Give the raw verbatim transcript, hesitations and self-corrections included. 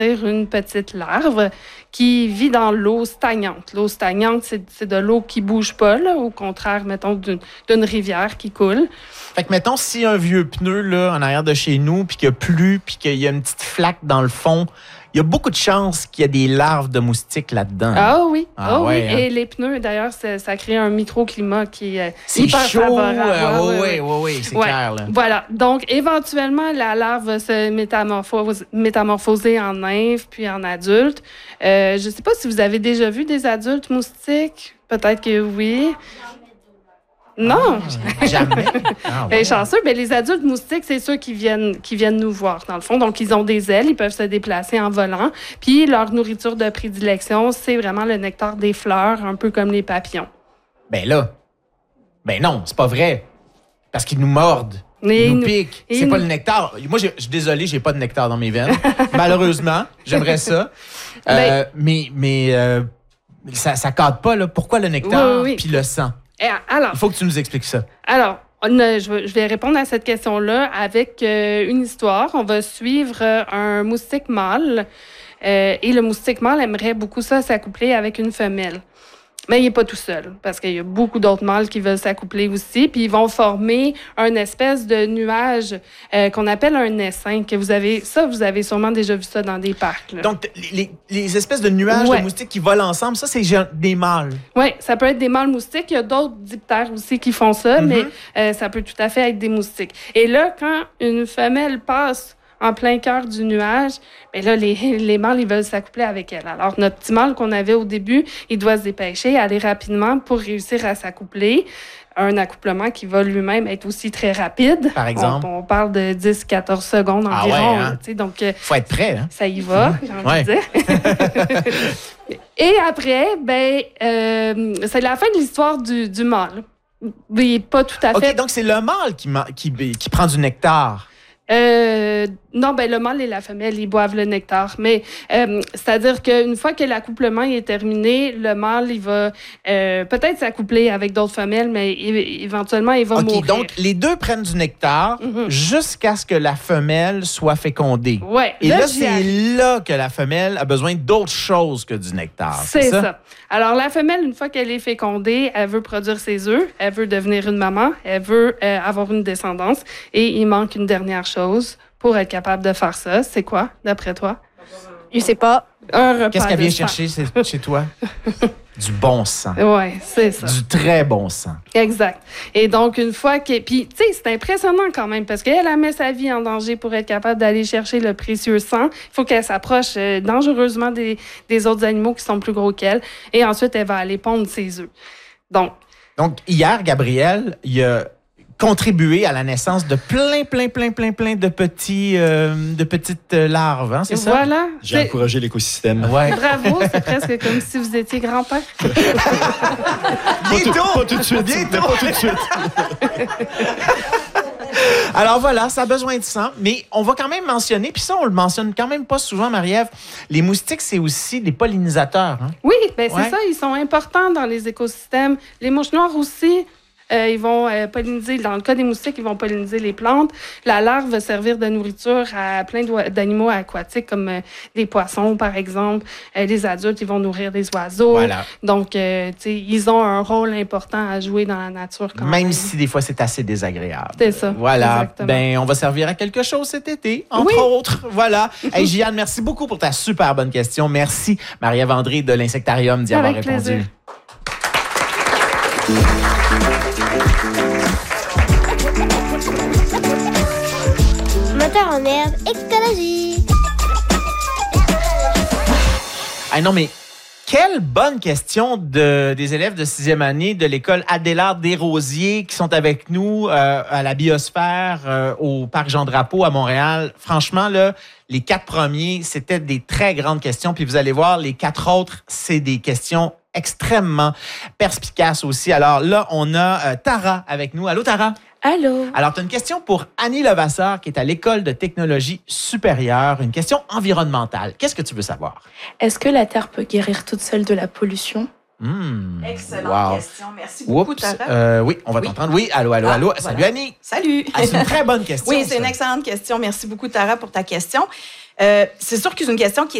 une petite larve qui vit dans l'eau stagnante. L'eau stagnante, c'est, c'est de l'eau qui ne bouge pas, là, au contraire, mettons, d'une, d'une rivière qui coule. Fait que, mettons, si un vieux pneu là, en arrière de chez nous, puis qu'il y a plu, puis qu'il y a une petite flaque dans le fond, il y a beaucoup de chances qu'il y ait des larves de moustiques là-dedans. Ah oui, ah, ah, ouais, oui. Hein? Et les pneus, d'ailleurs, ça, ça crée un microclimat qui est c'est hyper chaud, favorable. euh, oui, oui, oui, oui, c'est ouais. clair. Là. Voilà. Donc, éventuellement, la larve va se métamorphose, métamorphoser en nymphe puis en adulte. Euh, je ne sais pas si vous avez déjà vu des adultes moustiques. Peut-être que oui. Non! Ah, jamais. Ah, ouais. Chanceux, mais les adultes moustiques, c'est ceux qui viennent, qui viennent nous voir, dans le fond. Donc, ils ont des ailes, ils peuvent se déplacer en volant. Puis, leur nourriture de prédilection, c'est vraiment le nectar des fleurs, un peu comme les papillons. Ben là, ben non, c'est pas vrai. Parce qu'ils nous mordent. Et ils nous nous, piquent. C'est nous... pas le nectar. Moi, je suis désolé, j'ai pas de nectar dans mes veines. Malheureusement, j'aimerais ça. Ben... Euh, mais mais euh, ça, ça cadre pas, là. Pourquoi le nectar oui, oui. puis le sang? Alors, il faut que tu nous expliques ça. Alors, on a, je vais répondre à cette question-là avec euh, une histoire. On va suivre euh, un moustique mâle. Euh, et le moustique mâle aimerait beaucoup ça s'accoupler avec une femelle. Mais il n'est pas tout seul, parce qu'il y a beaucoup d'autres mâles qui veulent s'accoupler aussi, puis ils vont former une espèce de nuage euh, qu'on appelle un essaim, que vous avez, ça, vous avez sûrement déjà vu ça dans des parcs. Là. Donc, les, les espèces de nuages ouais. de moustiques qui volent ensemble, ça, c'est des mâles. Oui, ça peut être des mâles moustiques. Il y a d'autres diptères aussi qui font ça, mm-hmm. mais euh, ça peut tout à fait être des moustiques. Et là, quand une femelle passe en plein cœur du nuage, bien là, les, les mâles, ils veulent s'accoupler avec elle. Alors, notre petit mâle qu'on avait au début, il doit se dépêcher, aller rapidement pour réussir à s'accoupler. Un accouplement qui va lui-même être aussi très rapide. Par exemple? On, on parle de dix à quatorze secondes environ. Ah ouais, hein? Là, donc, faut être prêt. Hein? Ça y va, j'ai envie ouais. de dire. Et après, ben, euh, c'est la fin de l'histoire du, du mâle. Oui, pas tout à fait. OK, donc c'est le mâle qui, qui, qui prend du nectar. Euh, non, ben le mâle et la femelle, ils boivent le nectar. Mais euh, c'est-à-dire qu'une fois que l'accouplement est terminé, le mâle, il va euh, peut-être s'accoupler avec d'autres femelles, mais é- éventuellement, il va okay, mourir. Donc, les deux prennent du nectar mm-hmm. jusqu'à ce que la femelle soit fécondée. Ouais, et là, là, c'est arrive. là que la femelle a besoin d'autre chose que du nectar. C'est, c'est ça? ça. Alors, la femelle, une fois qu'elle est fécondée, elle veut produire ses œufs, elle veut devenir une maman, elle veut euh, avoir une descendance. Et il manque une dernière chose pour être capable de faire ça. C'est quoi, d'après toi? Je sais pas. Un repas. Qu'est-ce qu'elle de vient sang. chercher chez toi? Du bon sang. Oui, c'est ça. Du très bon sang. Exact. Et donc, une fois que... Puis, tu sais, c'est impressionnant quand même parce qu'elle a mis sa vie en danger pour être capable d'aller chercher le précieux sang. Il faut qu'elle s'approche euh, dangereusement des, des autres animaux qui sont plus gros qu'elle. Et ensuite, elle va aller pondre ses œufs. Donc... Donc, hier, Gabriel, il a contribué à la naissance de plein, plein, plein, plein, plein de, petits, euh, de petites larves, hein, c'est ça? Voilà. J'ai c'est... encouragé l'écosystème. Ouais. Bravo, c'est presque comme si vous étiez grand-père. Bientôt! Pas, tout, pas tout de suite. Bientôt! Pas tout de suite. Alors voilà, ça a besoin de sang, mais on va quand même mentionner, puis ça, on le mentionne quand même pas souvent, Marie-Ève, les moustiques, c'est aussi des pollinisateurs. Hein? Oui, bien c'est ouais. ça, ils sont importants dans les écosystèmes. Les mouches noires aussi. Euh, ils vont euh, polliniser, dans le cas des moustiques, ils vont polliniser les plantes. La larve va servir de nourriture à plein d'animaux aquatiques, comme euh, des poissons, par exemple. Euh, les adultes, ils vont nourrir des oiseaux. Voilà. Donc, euh, tu sais, ils ont un rôle important à jouer dans la nature quand même. Même si des fois, c'est assez désagréable. C'est ça. Voilà. Exactement. Ben, on va servir à quelque chose cet été, entre oui. autres. Voilà. Hey, Gianne, merci beaucoup pour ta super bonne question. Merci, Marie-Ève André de l'Insectarium, d'y avoir Avec répondu. plaisir. Moteur en herbe, écologie. Ah non, mais quelle bonne question de, des élèves de sixième année de l'école Adélard Desrosiers qui sont avec nous euh, à la biosphère, euh, au Parc Jean-Drapeau à Montréal. Franchement, là, les quatre premiers, c'était des très grandes questions. Puis vous allez voir, les quatre autres, c'est des questions extrêmement perspicaces aussi. Alors là, on a euh, Tara avec nous. Allô, Tara? Allô? Alors, tu as une question pour Annie Levasseur, qui est à l'École de technologie supérieure, une question environnementale. Qu'est-ce que tu veux savoir? Est-ce que la Terre peut guérir toute seule de la pollution? Mmh. Excellente Wow. question. Merci beaucoup, Oups. Tara. Euh, oui, on va Oui. t'entendre. Oui, allô, allô, Ah, allô. voilà. Salut, Annie. Salut. Ah, c'est une très bonne question. Oui, c'est ça. une excellente question. Merci beaucoup, Tara, pour ta question. Euh, c'est sûr que c'est une question qui est